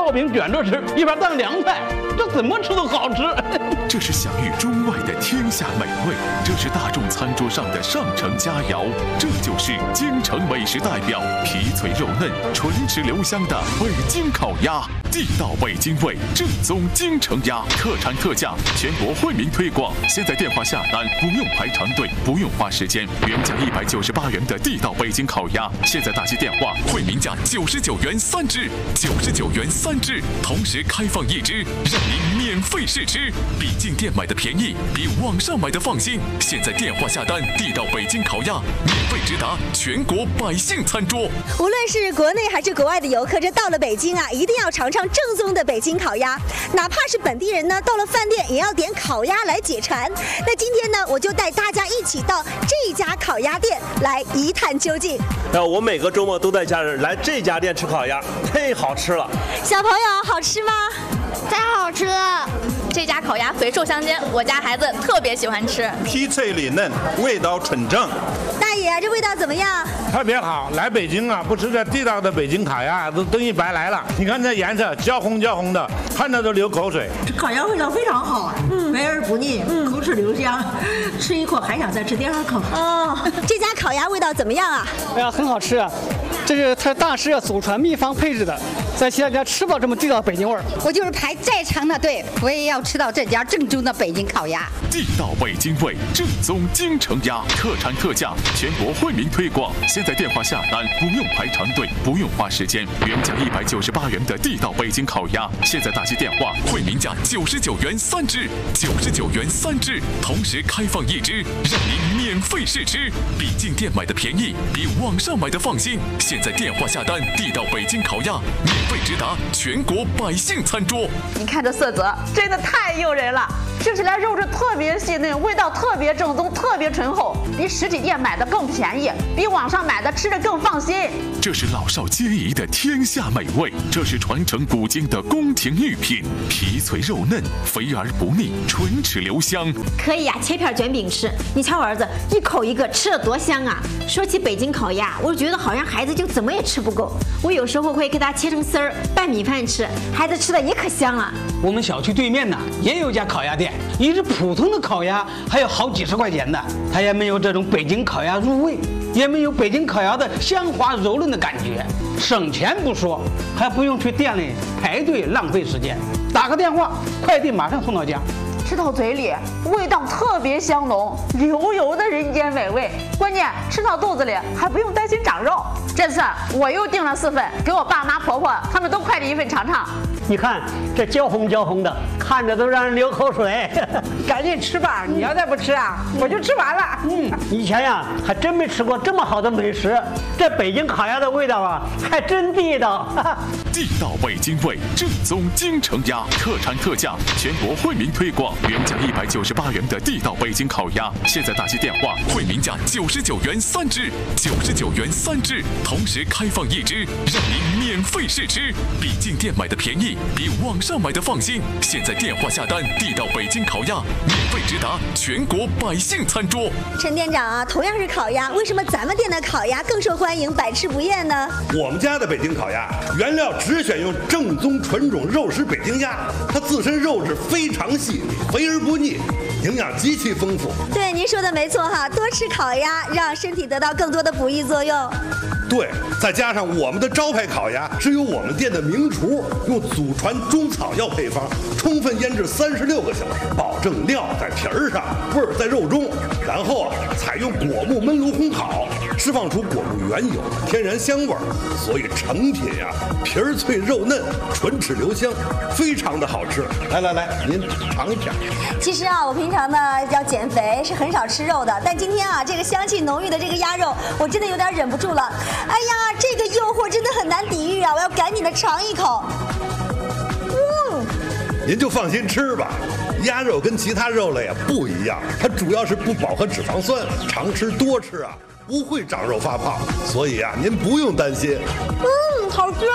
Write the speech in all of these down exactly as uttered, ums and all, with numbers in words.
烙饼卷着吃，一边当凉菜，这怎么吃都好吃。 这是享誉中外的天下美味，这是大众餐桌上的上乘佳肴，这就是京城美食代表，皮脆肉嫩、唇齿留香的北京烤鸭。地道北京味，正宗京城鸭，特产特价，全国惠民推广。现在电话下单不用排长队，不用花时间。原价一百九十八元的地道北京烤鸭，现在打起电话，惠民价九十九元三只，九十九元三只，同时开放一只，让您免费试吃。比进店买的便宜，比网上买的放心。现在电话下单，地道北京烤鸭免费直达全国百姓餐桌。 无论是国内还是国外的游客，这到了北京啊，一定要尝尝正宗的北京烤鸭。哪怕是本地人呢，到了饭店也要点烤鸭来解馋。那今天呢，我就带大家一起到这家烤鸭店来一探究竟。 呃，我每个周末都带家人来这家店吃烤鸭，忒好吃了。 小朋友，好吃吗？ 太好吃了！这家烤鸭肥瘦相间，我家孩子特别喜欢吃。 皮脆里嫩，味道纯正。 大爷，这味道怎么样？ 特别好，来北京啊，不吃这地道的北京烤鸭，都等于白来了。你看这颜色，焦红焦红的，看着都流口水。 这烤鸭味道非常好，嗯，肥而不腻，嗯，口齿留香，吃一口还想再吃第二口。 哦，这家烤鸭味道怎么样啊？ 哎呀，很好吃啊！这是他大师祖传秘方配制的，在其他家吃不到这么地道北京味儿。 我就是排再长的队，我也要吃到这家正宗的北京烤鸭。 地道北京味，正宗京城鸭，特产特价，全国惠民推广。现在电话下单不用排长队，不用花时间。原价一百九十八元的地道北京烤鸭，现在打起电话，惠民价九十九元三只，九十九元三只，同时开放一只，让您免费试吃。比进店买的便宜，比网上买的放心。现在电话下单，地道北京烤鸭免费直达全国百姓餐桌。 你看这色泽，真的太诱人了，吃起来肉质特别细嫩，味道特别正宗，特别醇厚，比实体店买的更便宜，比网上买的吃着更放心。 这是老少皆宜的天下美味，这是传承古今的宫廷御品，皮脆肉嫩，肥而不腻，唇齿留香。 可以呀、啊，切片卷饼吃。你瞧我儿子一口一个，吃得多香啊！说起北京烤鸭，我觉得好像孩子就怎么也吃不够。我有时候会给他切成丝儿拌米饭吃，孩子吃的也可香了。 我们小区对面呢也有一家烤鸭店，一只普通的烤鸭还有好几十块钱的，它也没有这种北京烤鸭入味，也没有北京烤鸭的香滑柔嫩的感觉。省钱不说，还不用去店里排队浪费时间，打个电话，快递马上送到家。 吃到嘴里，味道特别香浓，油油的人间美味。关键吃到肚子里还不用担心长肉。这次我又订了四份，给我爸妈婆婆他们都快递一份尝尝。 你看这焦红焦红的，看着都让人流口水。 赶紧吃吧，你要再不吃啊，我就吃完了。 嗯，以前呀还真没吃过这么好的美食，这北京烤鸭的味道啊，还真地道。 地道北京味，正宗京城鸭，特产特价，全国惠民推广。原价一百九十八元的地道北京烤鸭，现在打起电话，惠民价九十九元三只，九十九元三只，同时开放一只，让您免费试吃。比进店买的便宜，比网上买的放心。现在电话下单，地道北京烤鸭免费直达全国百姓餐桌。 陈店长啊，同样是烤鸭，为什么咱们店的烤鸭更受欢迎，百吃不厌呢？ 我们家的北京烤鸭原料只选用正宗纯种肉食北京鸭，它自身肉质非常细腻，肥而不腻，营养极其丰富。 对，您说的没错哈，多吃烤鸭，让身体得到更多的补益作用。 对，再加上我们的招牌烤鸭是由我们店的名厨用祖传中草药配方充分腌制三十六个小时，保证料在皮儿上，味儿在肉中，然后啊采用果木焖炉烘烤，释放出果木原有的天然香味儿，所以成品呀、啊、皮儿脆肉嫩，唇齿留香，非常的好吃。来来来，您尝一片。 其实啊，我平常呢要减肥，是很少吃肉的，但今天啊这个香气浓郁的这个鸭肉，我真的有点忍不住了。哎呀，这个诱惑真的很难抵御啊！我要赶紧的尝一口。嗯， 您就放心吃吧。鸭肉跟其他肉类啊不一样，它主要是不饱和脂肪酸，常吃多吃啊不会长肉发胖，所以啊您不用担心。 嗯，好吃。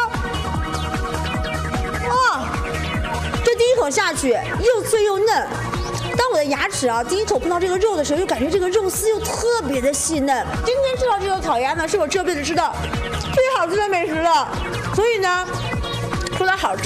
哇，这第一口下去又脆又嫩。当我的牙齿啊第一口碰到这个肉的时候，又感觉这个肉丝又特别的细嫩。今天吃到这个烤鸭呢，是我这辈子吃的最好吃的美食了。所以呢，除了好吃